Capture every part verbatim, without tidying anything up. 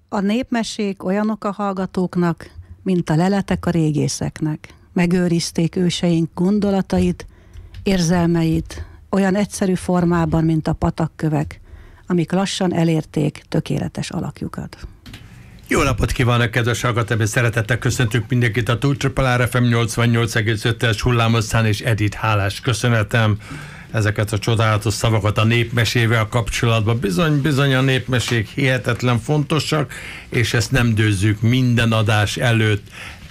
A népmesék olyanok a hallgatóknak, mint a leletek a régészeknek. Megőrizték őseink gondolatait, érzelmeit, olyan egyszerű formában, mint a patakkövek, amik lassan elérték tökéletes alakjukat. Jó napot kívánok, kedves hallgatók! Szeretettel köszöntünk mindenkit a Túlcsapalár ef em nyolcvannyolc egész öt-es hullámoszán, és Edith, hálás köszönetem ezeket a csodálatos szavakat a népmesével kapcsolatban. Bizony, bizony a népmesék hihetetlen fontosak, és ezt nem dőzzük minden adás előtt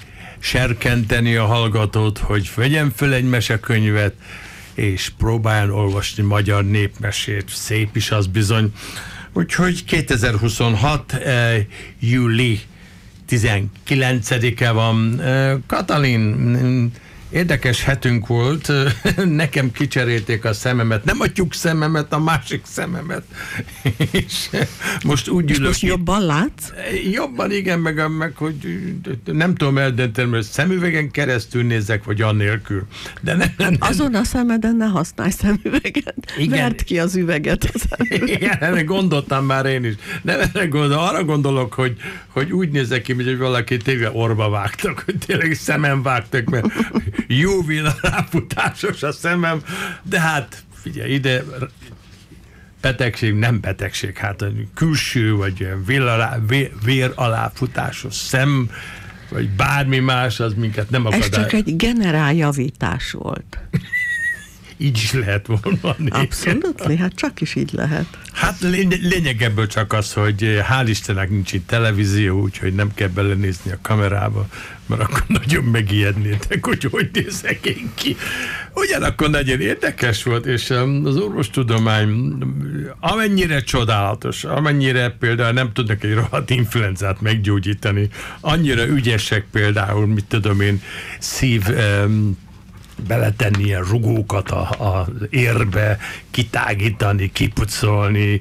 serkenteni a hallgatót, hogy vegyen föl egy mesekönyvet, és próbáljon olvasni magyar népmesét. Szép is az bizony. Úgyhogy kétezer-huszonhat. Eh, júli tizenkilencedike van. Eh, Katalin, érdekes hetünk volt, nekem kicserélték a szememet, nem a tyúk szememet, a másik szememet. És most úgy ülök. Most jobban látsz? Jobban, igen, meg, meg hogy nem tudom eldönteni, hogy szemüvegen keresztül nézek, vagy annélkül. De nem, nem, nem. Azon a szemeden ne használj szemüveget. Igen. Verd ki az üveget a szemüveget. Igen, erre gondoltam már én is. Nem erre gondolok, arra gondolok, hogy, hogy úgy nézek ki, mint hogy valaki téve orba vágtak, hogy tényleg szemem vágtak, mert jó villa ráfutásos a szemem, de hát figyelj ide, betegség, nem betegség, hát külső, vagy villa, vér, vér aláfutásos szem, vagy bármi más, az minket nem akadály. Ez csak egy generáljavítás volt. Így is lehet volna. Abszolút, hát csak is így lehet. Hát lény- lényeg ebből csak az, hogy hál' Istennek nincs itt televízió, úgyhogy nem kell belenézni a kamerába, mert akkor nagyon megijednétek, hogy hogy nézek én ki. Ugyanakkor nagyon érdekes volt, és az orvostudomány amennyire csodálatos, amennyire például nem tudnak egy rohadt influenzát meggyógyítani, annyira ügyesek például, mit tudom én, szív... Um, beletenni ilyen rugókat a, a érbe, kitágítani, kipucolni,